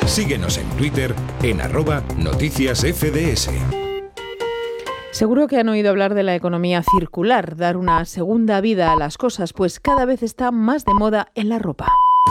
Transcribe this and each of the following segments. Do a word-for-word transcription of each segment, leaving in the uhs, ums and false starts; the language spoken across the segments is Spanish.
Síguenos en Twitter en arroba noticias F D S. Seguro que han oído hablar de la economía circular, dar una segunda vida a las cosas, pues cada vez está más de moda en la ropa.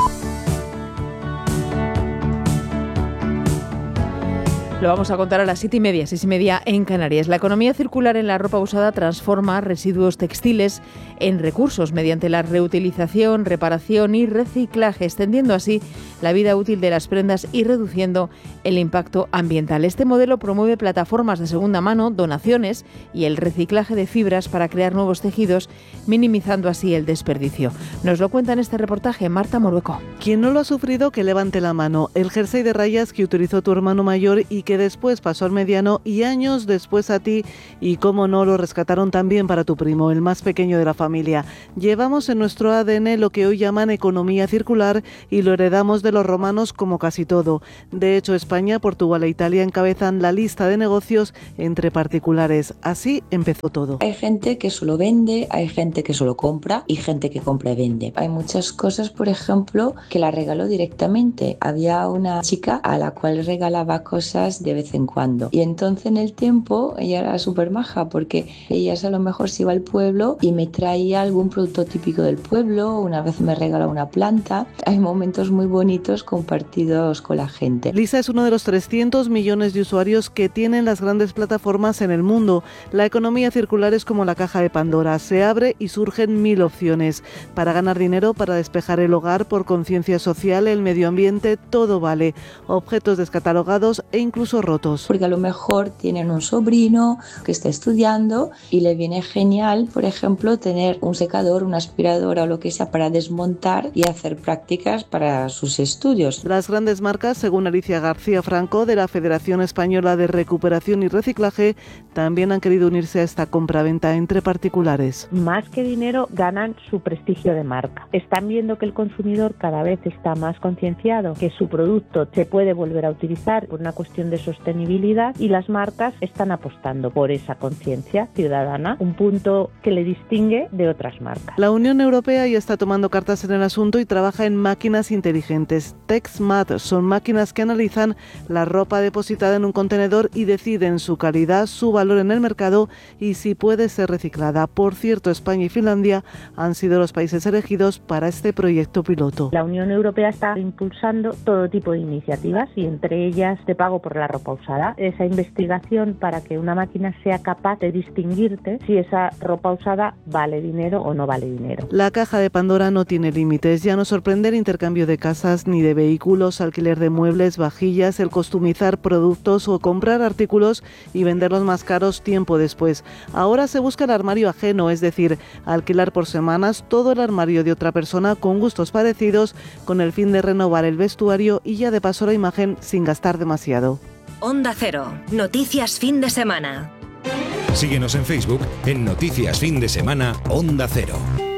Lo vamos a contar a las siete y media, seis y media en Canarias. La economía circular en la ropa usada transforma residuos textiles en recursos mediante la reutilización, reparación y reciclaje, extendiendo así la vida útil de las prendas y reduciendo el impacto ambiental. Este modelo promueve plataformas de segunda mano, donaciones y el reciclaje de fibras para crear nuevos tejidos, minimizando así el desperdicio. Nos lo cuenta en este reportaje Marta Morueco. Quien no lo ha sufrido, que levante la mano. El jersey de rayas que utilizó tu hermano mayor y que después pasó al mediano y años después a ti, y cómo no, lo rescataron también para tu primo, el más pequeño de la familia. Llevamos en nuestro A D N lo que hoy llaman economía circular y lo heredamos de los romanos como casi todo. De hecho, España, Portugal e Italia encabezan la lista de negocios entre particulares. Así empezó todo. Hay gente que solo vende, hay gente que solo compra y gente que compra y vende. Hay muchas cosas, por ejemplo, que la regaló directamente. Había una chica a la cual regalaba cosas de vez en cuando. Y entonces en el tiempo ella era súper maja porque ella a lo mejor se iba al pueblo y me traía algún producto típico del pueblo, una vez me regaló una planta. Hay momentos muy bonitos compartidos con la gente. Lisa es uno de los trescientos millones de usuarios que tienen las grandes plataformas en el mundo. La economía circular es como la caja de Pandora, se abre y surgen mil opciones. Para ganar dinero, para despejar el hogar, por conciencia social, el medio ambiente, todo vale. Objetos descatalogados e incluso rotos. Porque a lo mejor tienen un sobrino que está estudiando y le viene genial, por ejemplo, tener un secador, una aspiradora o lo que sea para desmontar y hacer prácticas para sus estudios. Las grandes marcas, según Alicia García Franco de la Federación Española de Recuperación y Reciclaje, también han querido unirse a esta compraventa entre particulares. Más que dinero, ganan su prestigio de marca. Están viendo que el consumidor cada vez está más concienciado, que su producto se puede volver a utilizar por una cuestión de sostenibilidad, y las marcas están apostando por esa conciencia ciudadana, un punto que le distingue de otras marcas. La Unión Europea ya está tomando cartas en el asunto y trabaja en máquinas inteligentes. TexMat son máquinas que analizan la ropa depositada en un contenedor y deciden su calidad, su valor en el mercado y si puede ser reciclada. Por cierto, España y Finlandia han sido los países elegidos para este proyecto piloto. La Unión Europea está impulsando todo tipo de iniciativas y entre ellas de pago por la ropa usada. Esa investigación para que una máquina sea capaz de distinguirte si esa ropa usada vale dinero o no vale dinero. La caja de Pandora no tiene límites. Ya no sorprende el intercambio de casas ni de vehículos, alquiler de muebles, vajillas, el customizar productos o comprar artículos y venderlos más caros tiempo después. Ahora se busca el armario ajeno, es decir, alquilar por semanas todo el armario de otra persona con gustos parecidos, con el fin de renovar el vestuario y ya de paso la imagen sin gastar demasiado. Onda Cero, noticias fin de semana. Síguenos en Facebook en Noticias Fin de Semana Onda Cero.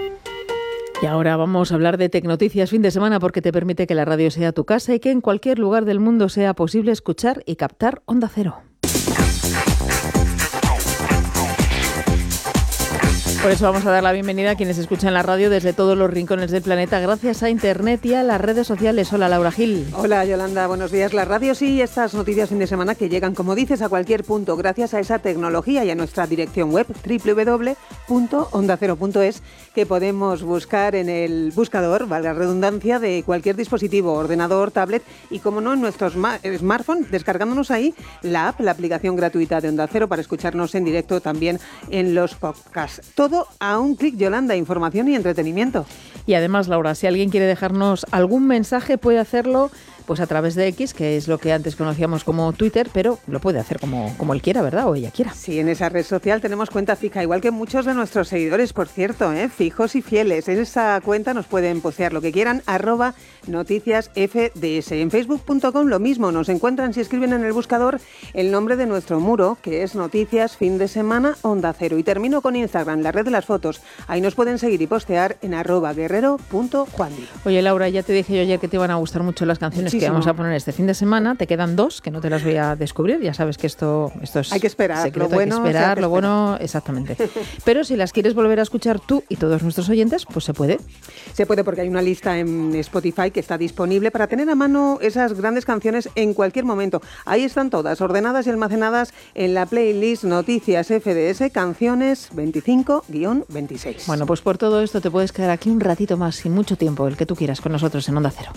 Y ahora vamos a hablar de Tecnoticias Fin de Semana porque te permite que la radio sea tu casa y que en cualquier lugar del mundo sea posible escuchar y captar Onda Cero. Por eso vamos a dar la bienvenida a quienes escuchan la radio desde todos los rincones del planeta gracias a Internet y a las redes sociales. Hola, Laura Gil. Hola, Yolanda. Buenos días. La radio sí y estas noticias fin de semana que llegan, como dices, a cualquier punto gracias a esa tecnología y a nuestra dirección web doble u doble u doble u punto onda cero punto es, que podemos buscar en el buscador, valga la redundancia, de cualquier dispositivo, ordenador, tablet y, como no, en nuestros smartphones, descargándonos ahí la app, la aplicación gratuita de Onda Cero para escucharnos en directo también en los podcasts. Todo a un clic, Yolanda, información y entretenimiento. Y además, Laura, si alguien quiere dejarnos algún mensaje puede hacerlo pues a través de X, que es lo que antes conocíamos como Twitter, pero lo puede hacer como, como él quiera, ¿verdad? O ella quiera. Sí, en esa red social tenemos cuenta fija, igual que muchos de nuestros seguidores, por cierto, ¿eh? fijos y fieles. En esa cuenta nos pueden postear lo que quieran, arroba noticias F D S. En facebook punto com lo mismo, nos encuentran si escriben en el buscador el nombre de nuestro muro, que es Noticias Fin de Semana Onda Cero. Y termino con Instagram, la red de las fotos. Ahí nos pueden seguir y postear en arroba guerrero punto juandi. Oye, Laura, ya te dije yo ayer que te iban a gustar mucho las canciones muchísimo. que vamos a poner este fin de semana. Te quedan dos, que no te las voy a descubrir. Ya sabes que esto, esto es hay que esperar, secreto, lo bueno, hay que esperar, que lo bueno, exactamente. Pero si las quieres volver a escuchar tú y todos nuestros oyentes, pues se puede. Se puede porque hay una lista en Spotify que está disponible para tener a mano esas grandes canciones en cualquier momento. Ahí están todas, ordenadas y almacenadas en la playlist Noticias F D S Canciones veinticinco veintiséis. Bueno, pues por todo esto te puedes quedar aquí un ratito más, sin mucho tiempo, el que tú quieras, con nosotros en Onda Cero.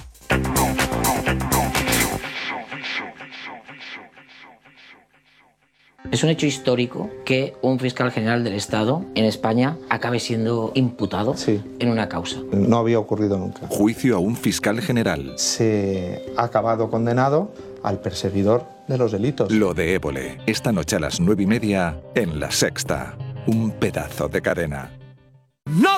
Es un hecho histórico que un fiscal general del Estado en España acabe siendo imputado sí. en una causa. No había ocurrido nunca. Juicio a un fiscal general. Se ha acabado condenado al perseguidor de los delitos. Lo de Évole, esta noche a las nueve y media en La Sexta. Un pedazo de cadena. ¡No